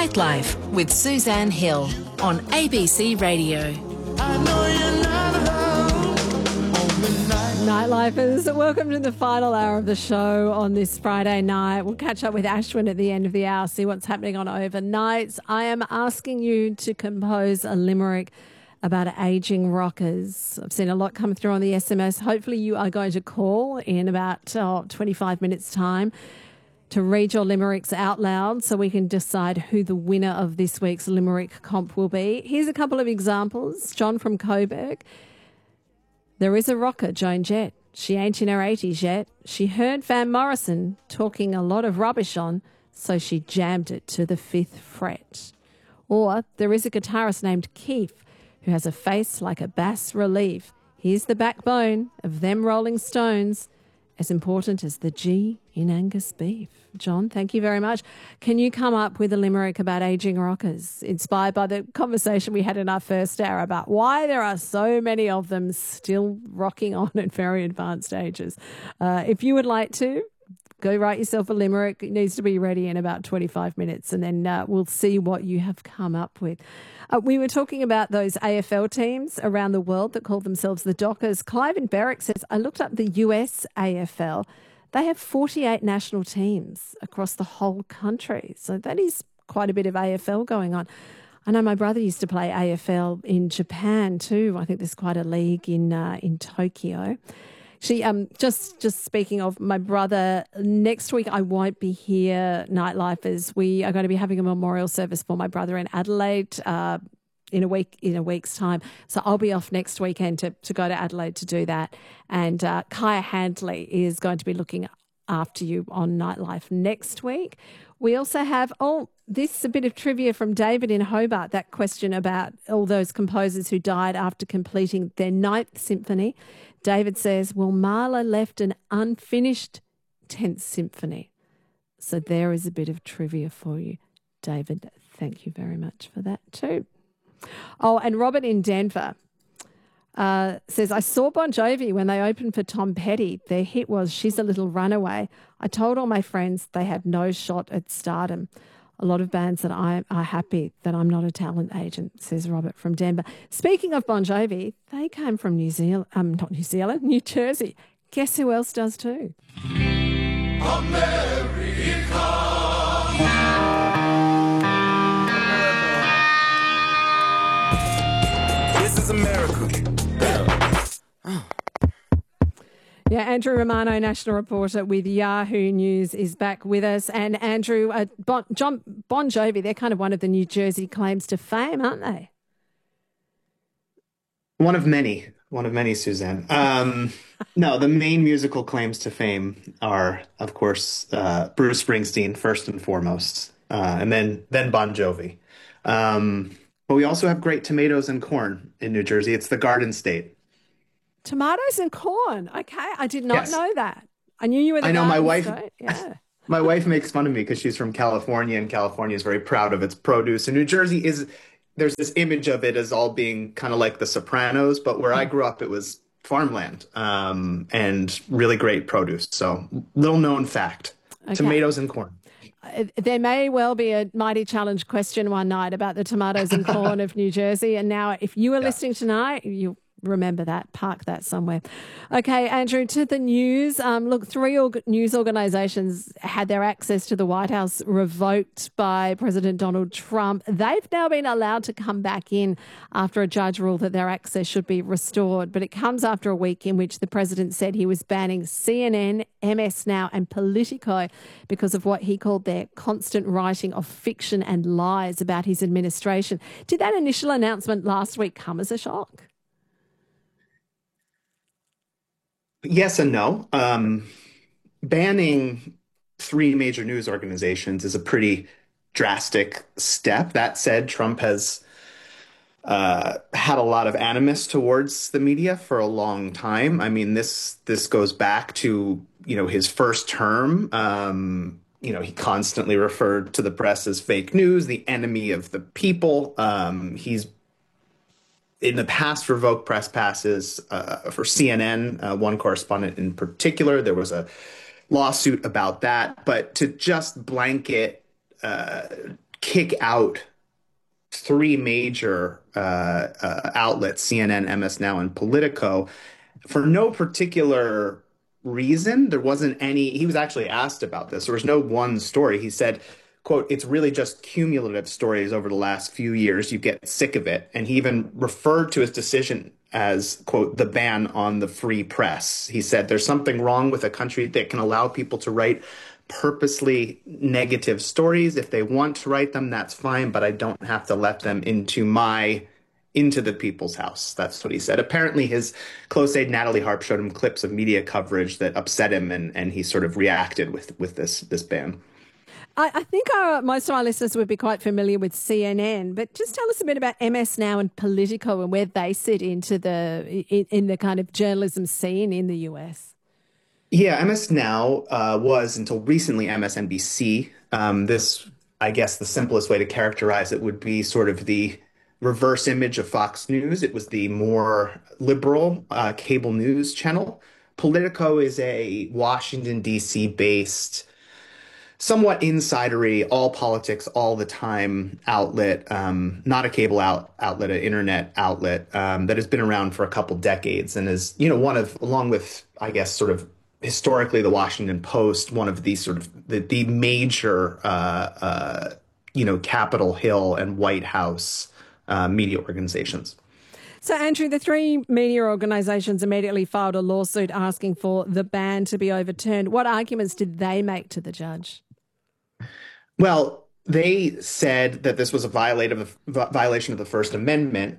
Nightlife with Suzanne Hill on ABC Radio. Nightlifers, welcome to the final hour of the show on this Friday night. We'll catch up with Ashwin at the end of the hour, see what's happening on overnights. I am asking you to compose a limerick about ageing rockers. I've seen a lot come through on the SMS. Hopefully you are going to call in about 25 minutes' time to read your limericks out loud so we can decide who the winner of this week's limerick comp will be. Here's a couple of examples. John from Coburg. There is a rocker, Joan Jett. She ain't in her 80s yet. She heard Van Morrison talking a lot of rubbish on, so she jammed it to the 5th fret. Or there is a guitarist named Keith who has a face like a bas relief. He's the backbone of them Rolling Stones, as important as the G in Angus beef. John, thank you very much. Can you come up with a limerick about ageing rockers, inspired by the conversation we had in our first hour about why there are so many of them still rocking on at very advanced ages? If you would like to, go write yourself a limerick. It needs to be ready in about 25 minutes, and then we'll see what you have come up with. We were talking about those AFL teams around the world that call themselves the Dockers. Clive in Berwick says, I looked up the US AFL. They have 48 national teams across the whole country. So that is quite a bit of AFL going on. I know my brother used to play AFL in Japan too. I think there's quite a league in Tokyo. Just speaking of my brother, next week I won't be here, Nightlifers. We are going to be having a memorial service for my brother in Adelaide in a week's time. So I'll be off next weekend to go to Adelaide to do that. And Kaya Handley is going to be looking after you on Nightlife next week. We also have, this is a bit of trivia from David in Hobart, that question about all those composers who died after completing their 9th symphony. David says, well, Mahler left an unfinished 10th symphony. So there is a bit of trivia for you. David, thank you very much for that too. Oh, and Robert in Denver says, I saw Bon Jovi when they opened for Tom Petty. Their hit was She's a Little Runaway. I told all my friends they had no shot at stardom. A lot of bands that are happy that I'm not a talent agent, says Robert from Denver. Speaking of Bon Jovi, they came from New Jersey. Guess who else does too? This is America. Yeah, Andrew Romano, national reporter with Yahoo News, is back with us. And Andrew, Bon Jovi, they're kind of one of the New Jersey claims to fame, aren't they? One of many, Suzanne. No, the main musical claims to fame are, of course, Bruce Springsteen, first and foremost, and then Bon Jovi. But we also have great tomatoes and corn in New Jersey. It's the Garden State. Tomatoes and corn. Okay, I did not know that. I knew you were the Garden my wife. State. Yeah. My wife makes fun of me because she's from California, and California is very proud of its produce. And New Jersey there's this image of it as all being kind of like the Sopranos, but where I grew up, it was farmland and really great produce. So little known fact, tomatoes and corn. There may well be a Mighty Challenge question one night about the tomatoes and corn of New Jersey. And now if you are listening tonight, you remember that, park that somewhere. Okay, Andrew, to the news. Look, 3 news organisations had their access to the White House revoked by President Donald Trump. They've now been allowed to come back in after a judge ruled that their access should be restored. But it comes after a week in which the president said he was banning CNN, MS Now and Politico because of what he called their constant writing of fiction and lies about his administration. Did that initial announcement last week come as a shock? Yes and no. Banning 3 major news organizations is a pretty drastic step. That said, Trump has had a lot of animus towards the media for a long time. I mean, this goes back to, his first term. He constantly referred to the press as fake news, the enemy of the people. He's in the past revoked press passes for CNN, one correspondent in particular. There was a lawsuit about that. But to just blanket kick out three major outlets, CNN, MS Now, and Politico, for no particular reason. There wasn't any, he was actually asked about this. There was no one story. He said, quote, "It's really just cumulative stories over the last few years. You get sick of it." And he even referred to his decision as, quote, "the ban on the free press." He said, "There's something wrong with a country that can allow people to write purposely negative stories. If they want to write them, that's fine, but I don't have to let them into the people's house." That's what he said. Apparently, his close aide Natalie Harp showed him clips of media coverage that upset him, and he sort of reacted with this ban. I think most of our listeners would be quite familiar with CNN, but just tell us a bit about MS Now and Politico and where they sit into in the kind of journalism scene in the US. Yeah, MS Now was until recently MSNBC. This, I guess, the simplest way to characterize it would be sort of the reverse image of Fox News. It was the more liberal cable news channel. Politico is a Washington, D.C. based, somewhat insidery, all politics all the time outlet, not a cable outlet, an internet outlet that has been around for a couple decades and is, one of, along with, I guess, sort of historically the Washington Post, one of the sort of the major, Capitol Hill and White House media organizations. So, Andrew, the three media organisations immediately filed a lawsuit asking for the ban to be overturned. What arguments did they make to the judge? Well, they said that this was a violation of the First Amendment,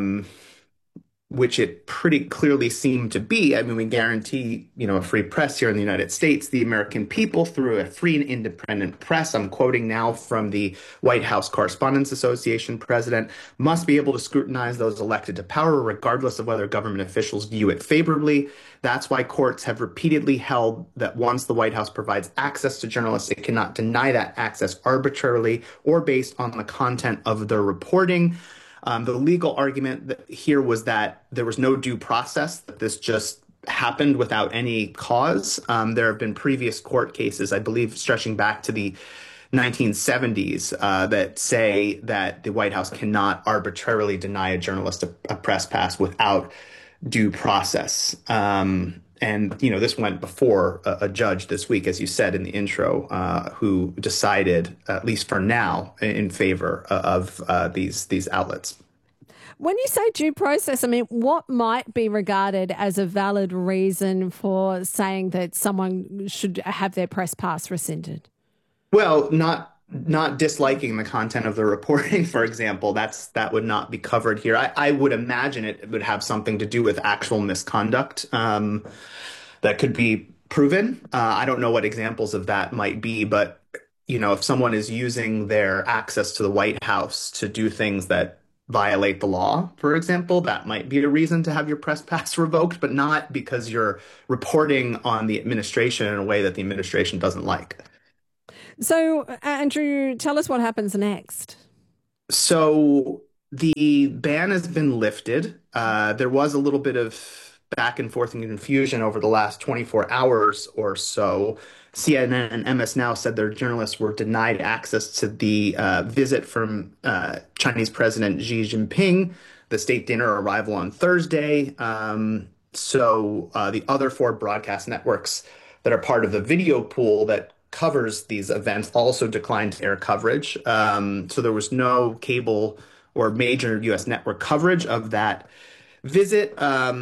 which it pretty clearly seemed to be. I mean, we guarantee, a free press here in the United States. The American people, through a free and independent press, I'm quoting now from the White House Correspondents Association president, must be able to scrutinize those elected to power, regardless of whether government officials view it favorably. That's why courts have repeatedly held that once the White House provides access to journalists, it cannot deny that access arbitrarily or based on the content of their reporting. The legal argument here was that there was no due process, that this just happened without any cause. There have been previous court cases, I believe, stretching back to the 1970s that say that the White House cannot arbitrarily deny a journalist a press pass without due process. And, this went before a judge this week, as you said in the intro, who decided, at least for now, in favor of these outlets. When you say due process, I mean, what might be regarded as a valid reason for saying that someone should have their press pass rescinded? Well, not disliking the content of the reporting, for example, that would not be covered here. I would imagine it would have something to do with actual misconduct that could be proven. I don't know what examples of that might be, but if someone is using their access to the White House to do things that violate the law, for example, that might be a reason to have your press pass revoked, but not because you're reporting on the administration in a way that the administration doesn't like. So, Andrew, tell us what happens next. So the ban has been lifted. There was a little bit of back and forth and confusion over the last 24 hours or so. CNN and MS Now said their journalists were denied access to the visit from Chinese President Xi Jinping, the state dinner arrival on Thursday. So the other four broadcast networks that are part of the video pool that covers these events also declined to air coverage. So there was no cable or major U.S. network coverage of that visit.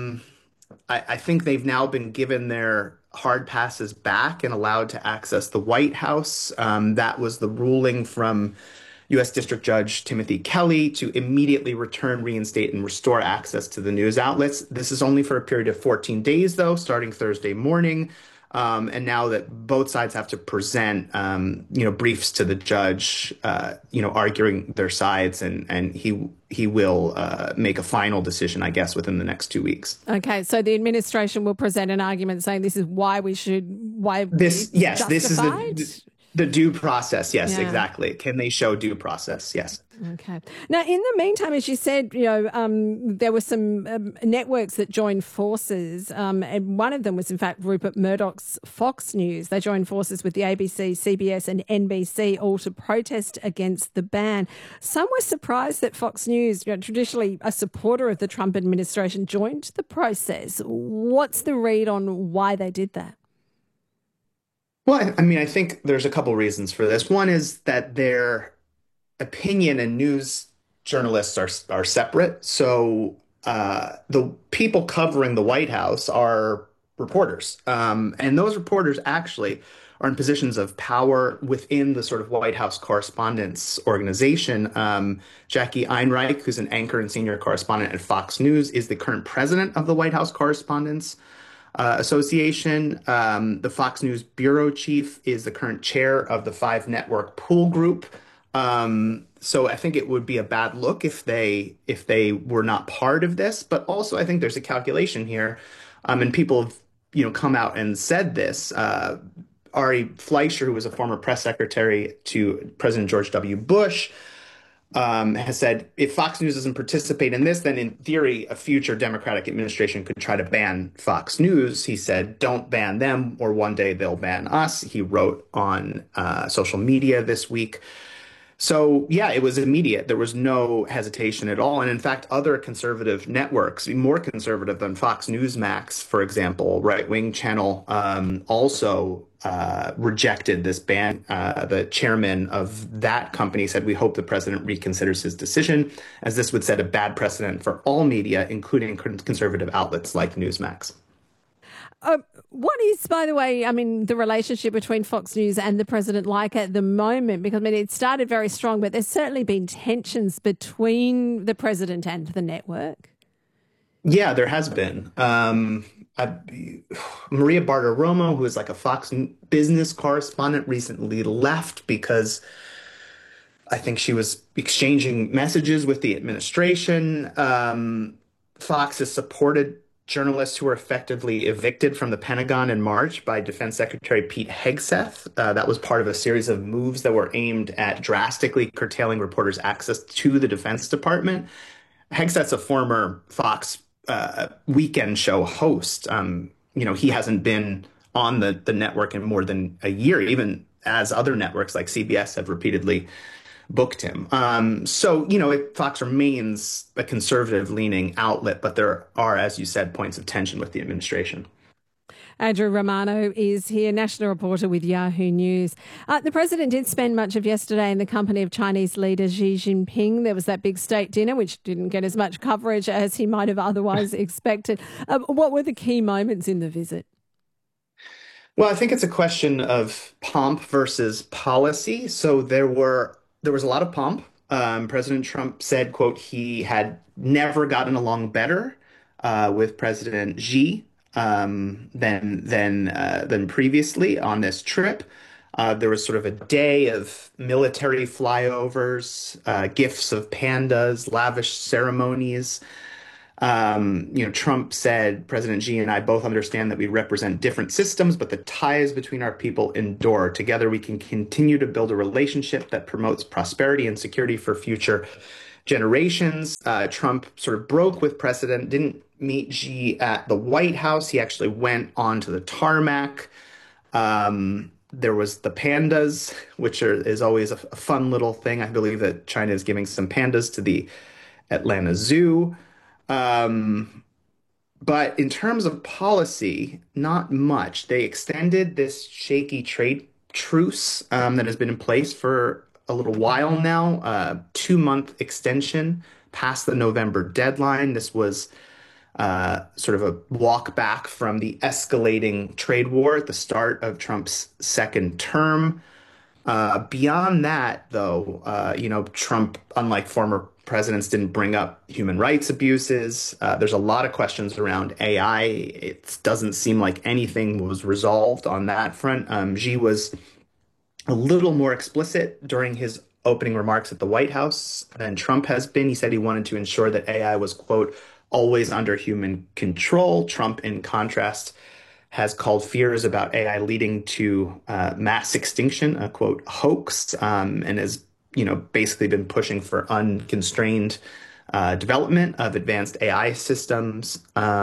I think they've now been given their hard passes back and allowed to access the White House. That was the ruling from U.S. District Judge Timothy Kelly to immediately return, reinstate, and restore access to the news outlets. This is only for a period of 14 days, though, starting Thursday morning. And now that both sides have to present, briefs to the judge, arguing their sides, and he will make a final decision, I guess, within the next 2 weeks. Okay, so the administration will present an argument saying this is why this is The due process, yes, Yeah. exactly. Can they show due process? Yes. Okay. Now, in the meantime, as you said, there were some networks that joined forces, and one of them was, in fact, Rupert Murdoch's Fox News. They joined forces with the ABC, CBS, and NBC, all to protest against the ban. Some were surprised that Fox News, traditionally a supporter of the Trump administration, joined the process. What's the read on why they did that? Well, I mean, I think there's a couple reasons for this. One is that their opinion and news journalists are separate. So the people covering the White House are reporters, and those reporters actually are in positions of power within the sort of White House Correspondents Organization. Jackie Einreich, who's an anchor and senior correspondent at Fox News, is the current president of the White House Correspondents Association. The Fox News bureau chief is the current chair of the Five Network Pool Group. So I think it would be a bad look if they were not part of this. But also, I think there's a calculation here, and people have come out and said this. Ari Fleischer, who was a former press secretary to President George W. Bush, has said if Fox News doesn't participate in this, then in theory, a future Democratic administration could try to ban Fox News. He said, don't ban them, or one day they'll ban us. He wrote on social media this week. So, yeah, it was immediate. There was no hesitation at all. And in fact, other conservative networks, more conservative than Fox Newsmax, for example, right-wing channel, also rejected this ban. The chairman of that company said, we hope the president reconsiders his decision, as this would set a bad precedent for all media, including conservative outlets like Newsmax. What is, by the way, the relationship between Fox News and the president like at the moment? Because, it started very strong, but there's certainly been tensions between the president and the network. Yeah, there has been. Maria Bartiromo, who is like a Fox business correspondent, recently left because I think she was exchanging messages with the administration. Fox has supported journalists who were effectively evicted from the Pentagon in March by Defense Secretary Pete Hegseth. That was part of a series of moves that were aimed at drastically curtailing reporters' access to the Defense Department. Hegseth's a former Fox weekend show host. He hasn't been on the network in more than a year, even as other networks like CBS have repeatedly booked him. Fox remains a conservative-leaning outlet, but there are, as you said, points of tension with the administration. Andrew Romano is here, national reporter with Yahoo News. The president did spend much of yesterday in the company of Chinese leader Xi Jinping. There was that big state dinner, which didn't get as much coverage as he might have otherwise expected. What were the key moments in the visit? Well, I think it's a question of pomp versus policy. So there was a lot of pomp. President Trump said, quote, he had never gotten along better with President Xi than previously on this trip. There was sort of a day of military flyovers, gifts of pandas, lavish ceremonies. Trump said, President Xi and I both understand that we represent different systems, but the ties between our people endure. Together, we can continue to build a relationship that promotes prosperity and security for future generations. Trump sort of broke with precedent, didn't meet Xi at the White House. He actually went onto the tarmac. There was the pandas, which is always a fun little thing. I believe that China is giving some pandas to the Atlanta Zoo. But in terms of policy, not much. They extended this shaky trade truce that has been in place for a little while now, 2-month extension past the November deadline. This was sort of a walk back from the escalating trade war at the start of Trump's second term. Beyond that, though, Trump, unlike former presidents, didn't bring up human rights abuses. There's a lot of questions around AI. It doesn't seem like anything was resolved on that front. Xi was a little more explicit during his opening remarks at the White House than Trump has been. He said he wanted to ensure that AI was, quote, always under human control. Trump, in contrast, has called fears about AI leading to mass extinction a quote hoax, and has basically been pushing for unconstrained development of advanced AI systems.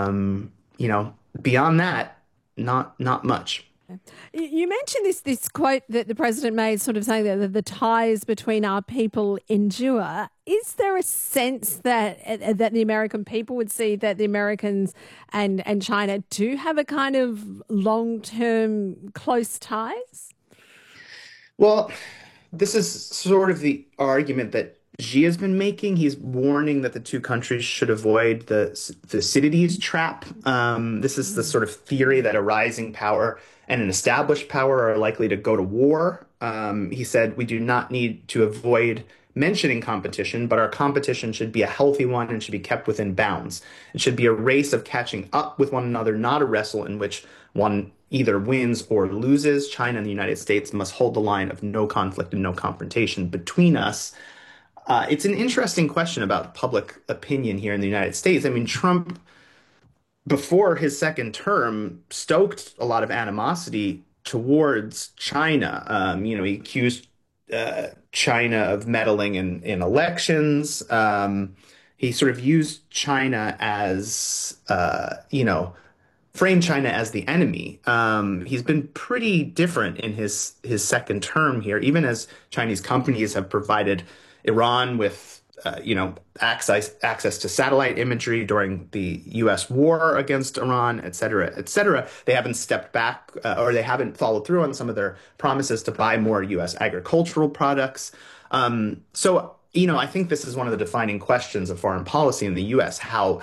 Beyond that, not much. You mentioned this quote that the president made, sort of saying that the ties between our people endure. Is there a sense that the American people would see that the Americans and China do have a kind of long-term close ties? Well, this is sort of the argument that Xi has been making. He's warning that the two countries should avoid the Thucydides trap. This is the sort of theory that a rising power and an established power are likely to go to war. He said, we do not need to avoid mentioning competition, but our competition should be a healthy one and should be kept within bounds. It should be a race of catching up with one another, not a wrestle in which one either wins or loses. China and the United States must hold the line of no conflict and no confrontation between us. It's an interesting question about public opinion here in the United States. I mean, Trump, before his second term, stoked a lot of animosity towards China. He accused China of meddling in elections. He sort of used China as, framed China as the enemy. He's been pretty different in his second term here, even as Chinese companies have provided Iran with, access to satellite imagery during the U.S. war against Iran, et cetera, et cetera. They haven't stepped back or they haven't followed through on some of their promises to buy more U.S. agricultural products. I think this is one of the defining questions of foreign policy in the U.S. How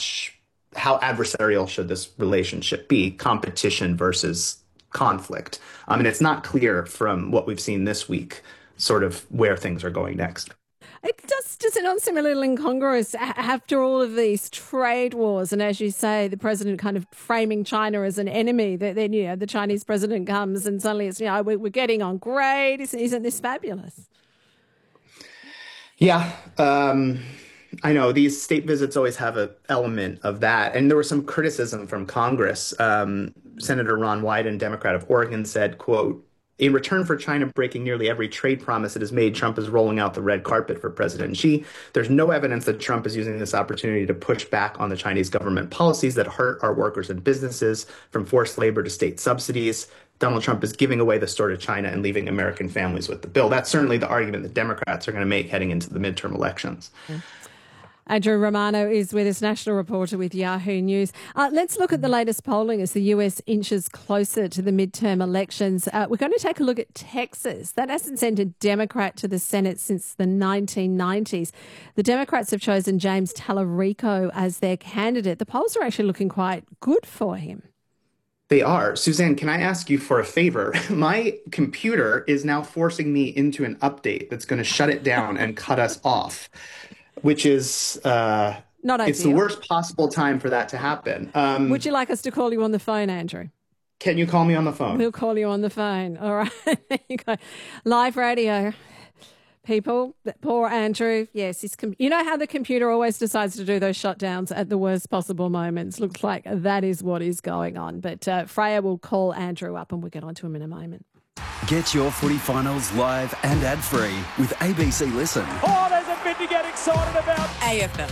adversarial should this relationship be? Competition versus conflict. And it's not clear from what we've seen this week sort of where things are going next. Does it not seem a little incongruous after all of these trade wars, and as you say, the president kind of framing China as an enemy, that then the Chinese president comes and suddenly it's we're getting on great. Isn't this fabulous? Yeah, I know these state visits always have an element of that, and there was some criticism from Congress. Senator Ron Wyden, Democrat of Oregon, said, quote, in return for China breaking nearly every trade promise it has made, Trump is rolling out the red carpet for President Xi. There's no evidence that Trump is using this opportunity to push back on the Chinese government policies that hurt our workers and businesses, from forced labor to state subsidies. Donald Trump is giving away the store to China and leaving American families with the bill. That's certainly the argument that Democrats are going to make heading into the midterm elections. Andrew Romano is with us, national reporter with Yahoo News. Let's look at the latest polling as the US inches closer to the midterm elections. We're going to take a look at Texas. That hasn't sent a Democrat to the Senate since the 1990s. The Democrats have chosen James Tallarico as their candidate. The polls are actually looking quite good for him. They are. Suzanne, can I ask you for a favor? My computer is now forcing me into an update that's going to shut it down and cut us off, which is not ideal. It's the worst possible time for that to happen. Would you like us to call you on the phone, Andrew? Can you call me on the phone? We'll call you on the phone. All right. There you go. Live radio. People, poor Andrew. Yes, you know how the computer always decides to do those shutdowns at the worst possible moments. Looks like that is what is going on. But Freya will call Andrew up and we'll get on to him in a moment. Get your footy finals live and ad-free with ABC Listen. Oh, there's a bit to get excited about. AFL.